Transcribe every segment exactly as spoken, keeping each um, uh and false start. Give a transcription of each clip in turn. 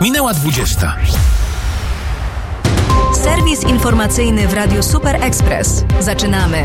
Minęła dwudziesta. Serwis informacyjny w Radiu Super Express. Zaczynamy.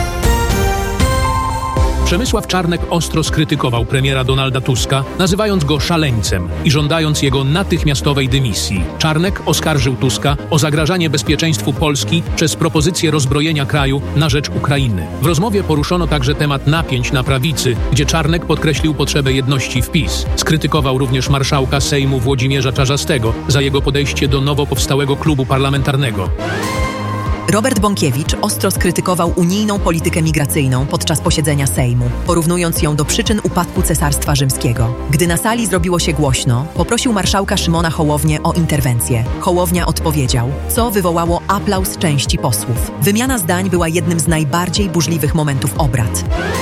Przemysław Czarnek ostro skrytykował premiera Donalda Tuska, nazywając go szaleńcem i żądając jego natychmiastowej dymisji. Czarnek oskarżył Tuska o zagrażanie bezpieczeństwu Polski przez propozycję rozbrojenia kraju na rzecz Ukrainy. W rozmowie poruszono także temat napięć na prawicy, gdzie Czarnek podkreślił potrzebę jedności w PiS. Skrytykował również marszałka Sejmu Włodzimierza Czarzastego za jego podejście do nowo powstałego klubu parlamentarnego. Robert Bąkiewicz ostro skrytykował unijną politykę migracyjną podczas posiedzenia Sejmu, porównując ją do przyczyn upadku Cesarstwa Rzymskiego. Gdy na sali zrobiło się głośno, poprosił marszałka Szymona Hołownię o interwencję. Hołownia odpowiedział, co wywołało aplauz części posłów. Wymiana zdań była jednym z najbardziej burzliwych momentów obrad.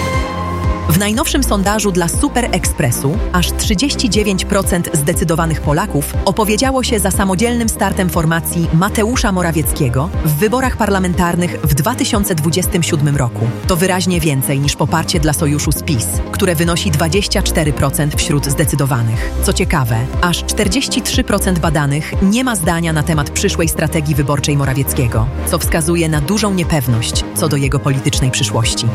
W najnowszym sondażu dla Super Expressu aż trzydzieści dziewięć procent zdecydowanych Polaków opowiedziało się za samodzielnym startem formacji Mateusza Morawieckiego w wyborach parlamentarnych w dwa tysiące dwudziestym siódmym roku. To wyraźnie więcej niż poparcie dla sojuszu z PiS, które wynosi dwadzieścia cztery procent wśród zdecydowanych. Co ciekawe, aż czterdzieści trzy procent badanych nie ma zdania na temat przyszłej strategii wyborczej Morawieckiego, co wskazuje na dużą niepewność co do jego politycznej przyszłości.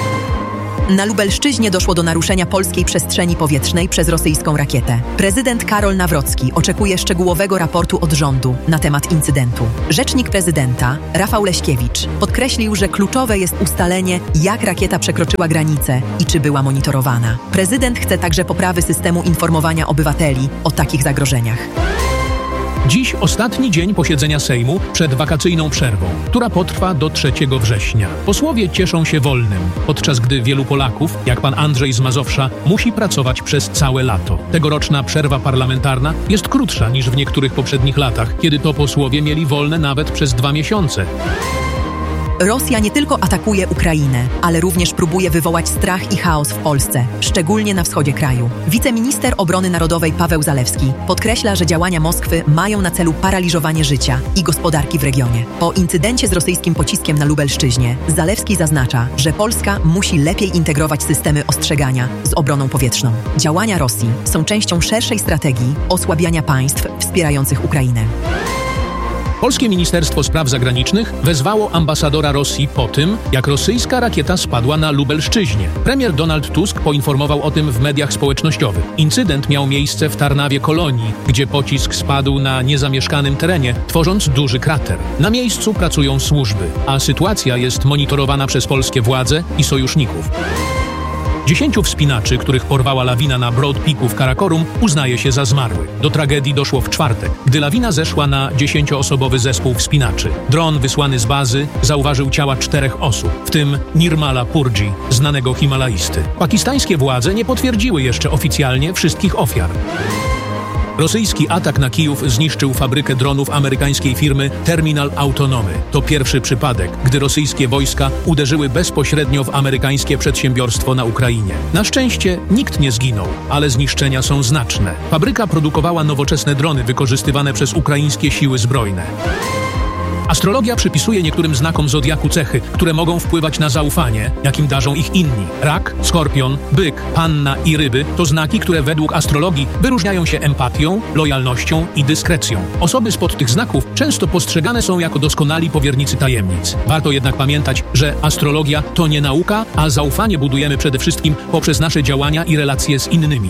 Na Lubelszczyźnie doszło do naruszenia polskiej przestrzeni powietrznej przez rosyjską rakietę. Prezydent Karol Nawrocki oczekuje szczegółowego raportu od rządu na temat incydentu. Rzecznik prezydenta, Rafał Leśkiewicz, podkreślił, że kluczowe jest ustalenie, jak rakieta przekroczyła granicę i czy była monitorowana. Prezydent chce także poprawy systemu informowania obywateli o takich zagrożeniach. Dziś ostatni dzień posiedzenia Sejmu przed wakacyjną przerwą, która potrwa do trzeciego września. Posłowie cieszą się wolnym, podczas gdy wielu Polaków, jak pan Andrzej z Mazowsza, musi pracować przez całe lato. Tegoroczna przerwa parlamentarna jest krótsza niż w niektórych poprzednich latach, kiedy to posłowie mieli wolne nawet przez dwa miesiące. Rosja nie tylko atakuje Ukrainę, ale również próbuje wywołać strach i chaos w Polsce, szczególnie na wschodzie kraju. Wiceminister Obrony Narodowej Paweł Zalewski podkreśla, że działania Moskwy mają na celu paraliżowanie życia i gospodarki w regionie. Po incydencie z rosyjskim pociskiem na Lubelszczyźnie, Zalewski zaznacza, że Polska musi lepiej integrować systemy ostrzegania z obroną powietrzną. Działania Rosji są częścią szerszej strategii osłabiania państw wspierających Ukrainę. Polskie Ministerstwo Spraw Zagranicznych wezwało ambasadora Rosji po tym, jak rosyjska rakieta spadła na Lubelszczyźnie. Premier Donald Tusk poinformował o tym w mediach społecznościowych. Incydent miał miejsce w Tarnawie Kolonii, gdzie pocisk spadł na niezamieszkanym terenie, tworząc duży krater. Na miejscu pracują służby, a sytuacja jest monitorowana przez polskie władze i sojuszników. Dziesięciu wspinaczy, których porwała lawina na Broad Peaku w Karakorum, uznaje się za zmarłych. Do tragedii doszło w czwartek, gdy lawina zeszła na dziesięcioosobowy zespół wspinaczy. Dron wysłany z bazy zauważył ciała czterech osób, w tym Nirmala Purdzi, znanego himalaisty. Pakistańskie władze nie potwierdziły jeszcze oficjalnie wszystkich ofiar. Rosyjski atak na Kijów zniszczył fabrykę dronów amerykańskiej firmy Terminal Autonomy. To pierwszy przypadek, gdy rosyjskie wojska uderzyły bezpośrednio w amerykańskie przedsiębiorstwo na Ukrainie. Na szczęście nikt nie zginął, ale zniszczenia są znaczne. Fabryka produkowała nowoczesne drony wykorzystywane przez ukraińskie siły zbrojne. Astrologia przypisuje niektórym znakom zodiaku cechy, które mogą wpływać na zaufanie, jakim darzą ich inni. Rak, skorpion, byk, panna i ryby to znaki, które według astrologii wyróżniają się empatią, lojalnością i dyskrecją. Osoby spod tych znaków często postrzegane są jako doskonali powiernicy tajemnic. Warto jednak pamiętać, że astrologia to nie nauka, a zaufanie budujemy przede wszystkim poprzez nasze działania i relacje z innymi.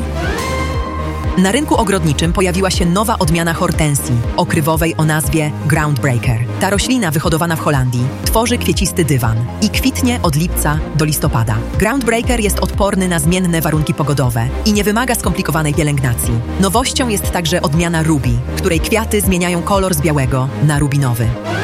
Na rynku ogrodniczym pojawiła się nowa odmiana hortensji, okrywowej o nazwie Groundbreaker. Ta roślina, wyhodowana w Holandii, tworzy kwiecisty dywan i kwitnie od lipca do listopada. Groundbreaker jest odporny na zmienne warunki pogodowe i nie wymaga skomplikowanej pielęgnacji. Nowością jest także odmiana Ruby, której kwiaty zmieniają kolor z białego na rubinowy.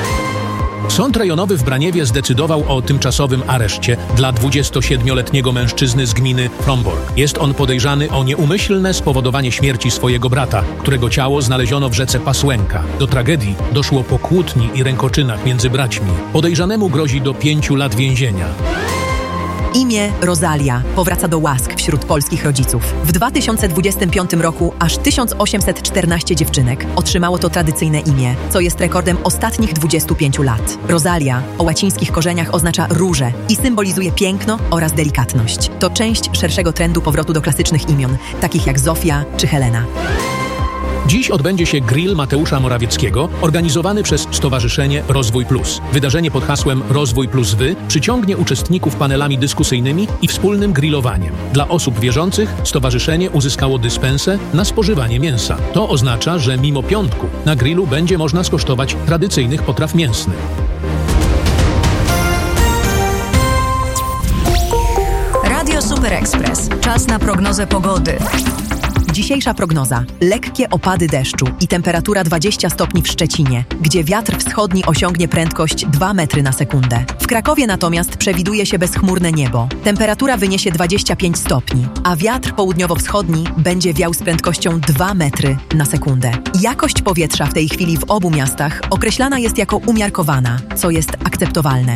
Sąd rejonowy w Braniewie zdecydował o tymczasowym areszcie dla dwudziestosiedmioletniego mężczyzny z gminy Frombork. Jest on podejrzany o nieumyślne spowodowanie śmierci swojego brata, którego ciało znaleziono w rzece Pasłęka. Do tragedii doszło po kłótni i rękoczynach między braćmi. Podejrzanemu grozi do pięciu lat więzienia. Imię Rosalia powraca do łask wśród polskich rodziców. W dwa tysiące dwudziestym piątym roku aż tysiąc osiemset czternaście dziewczynek otrzymało to tradycyjne imię, co jest rekordem ostatnich dwudziestu pięciu lat. Rosalia o łacińskich korzeniach oznacza różę i symbolizuje piękno oraz delikatność. To część szerszego trendu powrotu do klasycznych imion, takich jak Zofia czy Helena. Dziś odbędzie się grill Mateusza Morawieckiego, organizowany przez Stowarzyszenie Rozwój Plus. Wydarzenie pod hasłem Rozwój Plus Wy przyciągnie uczestników panelami dyskusyjnymi i wspólnym grillowaniem. Dla osób wierzących stowarzyszenie uzyskało dyspensę na spożywanie mięsa. To oznacza, że mimo piątku na grillu będzie można skosztować tradycyjnych potraw mięsnych. Radio Super Express. Czas na prognozę pogody. Dzisiejsza prognoza. Lekkie opady deszczu i temperatura dwadzieścia stopni w Szczecinie, gdzie wiatr wschodni osiągnie prędkość dwa metry na sekundę. W Krakowie natomiast przewiduje się bezchmurne niebo. Temperatura wyniesie dwadzieścia pięć stopni, a wiatr południowo-wschodni będzie wiał z prędkością dwa metry na sekundę. Jakość powietrza w tej chwili w obu miastach określana jest jako umiarkowana, co jest akceptowalne.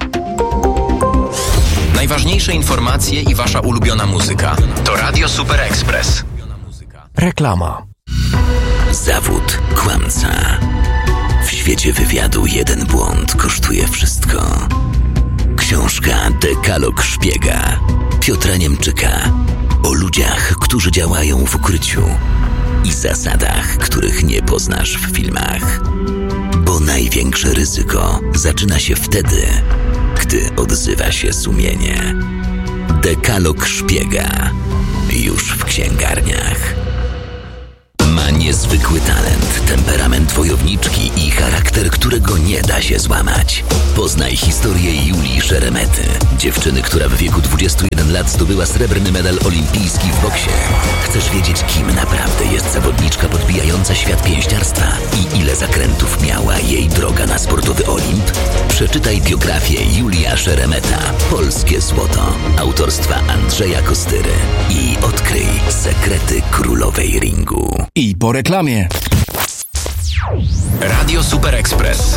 Najważniejsze informacje i wasza ulubiona muzyka. To Radio Super Express. Reklama. Zawód kłamca. W świecie wywiadu jeden błąd kosztuje wszystko. Książka Dekalog Szpiega Piotra Niemczyka o ludziach, którzy działają w ukryciu i zasadach, których nie poznasz w filmach. Bo największe ryzyko zaczyna się wtedy, gdy odzywa się sumienie. Dekalog Szpiega już w księgarniach. Ma niezwykły talent, temperament wojowniczki i charakter, którego nie da się złamać. Poznaj historię Julii Szeremety, dziewczyny, która w wieku dwudziestu jeden lat zdobyła srebrny medal olimpijski w boksie. Chcesz wiedzieć, kim naprawdę jest zawodniczka podbijająca świat pięściarstwa i ile zakrętów miała jej droga na sportowy Olimp? Przeczytaj biografię Julia Szeremeta, Polskie Złoto, autorstwa Andrzeja Kostyry i odkryj sekrety królowej ringu. I po reklamie. Radio Super Express.